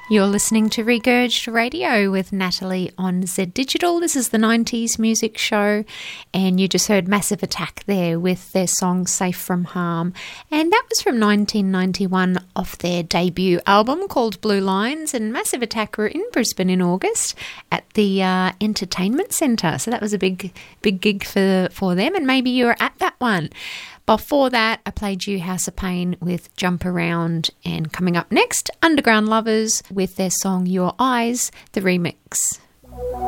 You're listening to Regurged Radio with Natalie on Z Digital. This is the 90s music show, and you just heard Massive Attack there with their song Safe From Harm. And that was from 1991 off their debut album called Blue Lines. And Massive Attack were in Brisbane in August at the Entertainment Centre. So that was a big gig for them, and maybe you were at that one. Before that, I played you House of Pain with Jump Around, and coming up next, Underground Lovers with their song Your Eyes, the remix.